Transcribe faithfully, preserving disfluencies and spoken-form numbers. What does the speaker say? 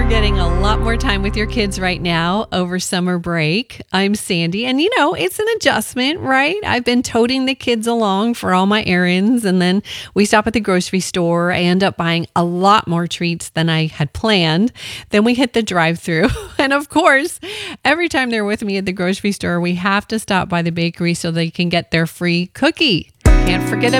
you're getting a lot more time with your kids right now over summer break. I'm Sandy, and you know, it's an adjustment, right? I've been toting the kids along for all my errands, and then we stop at the grocery store. I end up buying a lot more treats than I had planned. Then we hit the drive-thru. And of course, every time they're with me at the grocery store, we have to stop by the bakery so they can get their free cookie. Can't forget a